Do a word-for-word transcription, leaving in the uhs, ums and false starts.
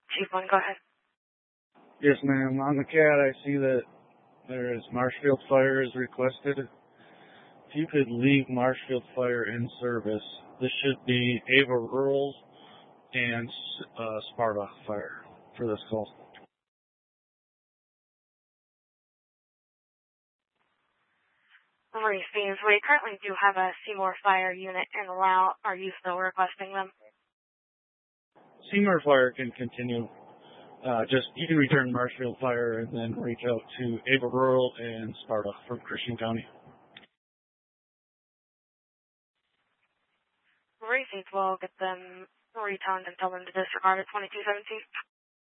Chief one, go ahead. Yes, ma'am. On the C A D, I see that there is Marshfield Fire is requested. If you could leave Marshfield Fire in service, this should be Ava Rural and uh, Sparta Fire for this call. Maurice Beans, we currently do have a Seymour Fire unit en route. Are you still requesting them? Seymour Fire can continue. Uh, just, you can return Marshfield Fire and then reach out to Ava Rural and Sparta from Christian County. Maurice Beans will get them retoned and tell them to disregard at twenty-two seventeen.